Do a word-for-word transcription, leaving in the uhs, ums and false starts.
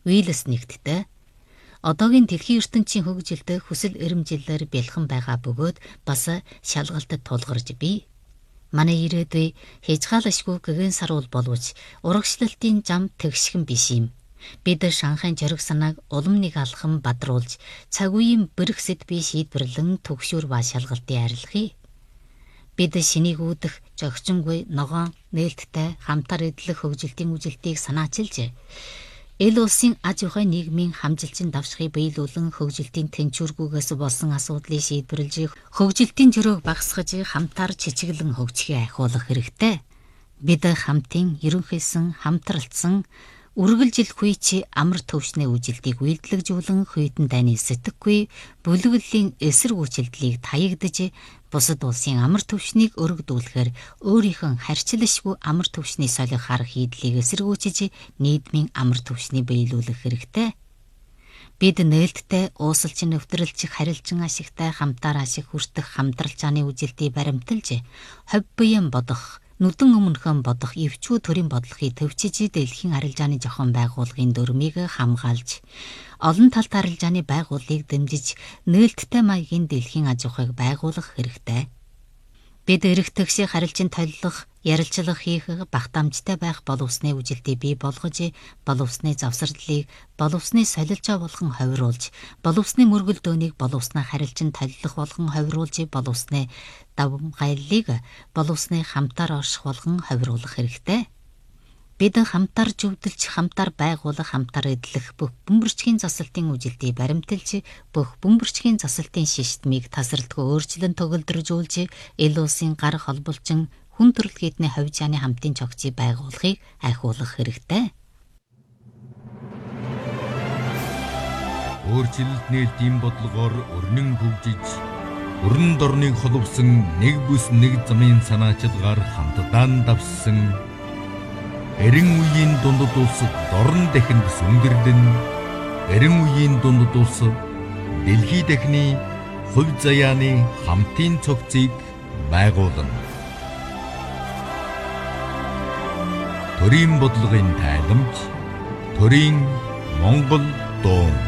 Уиллс нэгтдээ одоогийн дэлхийн ертөнцийн хөгжилд хүсэл эрмжилээр бэлхэн байгаа бөгөөд бас шалгалтад тулгарч бий. Манай ирээдүй хязгаалашгүй гэгэн саруул боловч урагшлалтын зам тэгшхэн биш юм. Бид Шанхайн зориг санааг улам нэг алхам бадруулж цаг үеийн Брексит бие шийдвэрлэн төгшүүр ба шалгалтын арилгахыг. Бид шинийг үүдэх зохицонгүй ногоон нээлттэй хамтар эдлэх хөгжилтийн үжилтийг санаачилж эл улсын аж ахуй нийгмийн хамжилтын давшихыг биелүүлэн хөгжилтийн тэнцвэргүйгээс болсон асуудлыг шийдвэрлэж хөгжилтийн жөрөөг багасгаж хамтар чичиглэн хөгжихийг ахиулах хэрэгтэй. Бид хамтын ерөнхийсэн хамтралцсан үргэлжил хүйч амар төвшний үжилтийг үйлдэлжүүлэн хүйтэн дайны сэтгэхгүй бүлэглэлийн эсрэг үйлчлэлийг таягдж бусад улсын амар төвшнийг өргөдүүлэхээр өөрийнхөө харьцалшгүй амар төвшний солих арга хийдлийг эсэргүүцэж нийгмийн амар төвшний биелүүлэх хэрэгтэй. Бид нээлттэй уусалж нэвтрэлж харилцан ашигтай хамтаар ашиг хүртэх хамтралцааны үжилтийг баримталж ховь буян бодох нүдэн өмнөхөн бодох эвчүү төрийн бодлогыг төвчиж дэлхийн арилжааны зохион байгууллагын дүрмийг хамгаалж олон талт арилжааны байгууллагыг дэмжиж нээлттэй маягийн дэлхийн аж ахуйг байгуулах хэрэгтэй. Бид эрх тэгшийг харилцан толилох, ярилцлага хийх, багтаамжтай байх боловсны үжилтийг бий болгож, боловсны завсарлыг боловсны солилцоо болгон ховируулж, боловсны мөргөл дөөнийг боловснаа харилцан толилох болгон ховируулж, боловсны давмгайлыг боловсны хамтаар орших болгон ховируулах хэрэгтэй. Бид хамтар зөвдөлж, хамтар байгуулах, хамтар эдлэх бүх бөмбөрчгийн засалтын үжилтийг баримталж, бүх бөмбөрчгийн засалтын шиштмийг тасралтгүй өөрчлөн төгөлдржүүлж, эл улсын гар холболчин хүн төрөлхийдний ховжааны хамтын цогцыг байгуулахыг ахиулах хэрэгтэй. Өөрчлөлт нээлтийн бодлогоор өрнөн хөгжиж, өрн дорныг холбосон нэг бүс нэг замын санаачилгаар хамтдаа давссан эрен үеийн дундад улс дорн дахинд сүндэрлэн эрен үеийн дундад улс дэлхий дахины хувь заяаны хамтын цогцыг байгуулна. Төрийн бодлогын тайламж, төрийн Монгол дуун.